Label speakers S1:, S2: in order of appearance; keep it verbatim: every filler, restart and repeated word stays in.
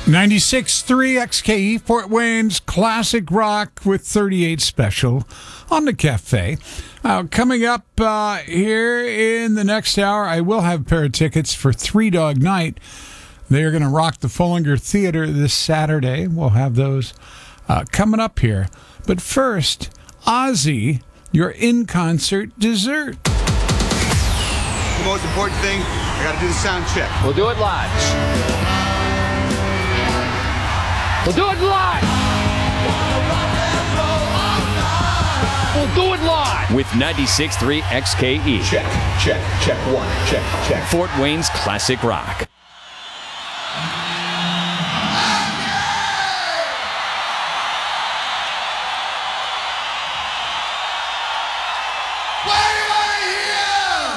S1: ninety-six point three X K E, Fort Wayne's classic rock with thirty-eight special on the cafe. Uh, coming up uh, here in the next hour, I will have a pair of tickets for Three Dog Night. They are going to rock the Fullinger Theater this Saturday. We'll have those uh, coming up here. But first, Ozzy, your in-concert dessert.
S2: The most important thing, I got to do the sound check.
S3: We'll do it live. We'll do it live. We'll do it live.
S4: With ninety-six point three X K E.
S2: Check, check, check one, check, check.
S4: Fort Wayne's classic rock.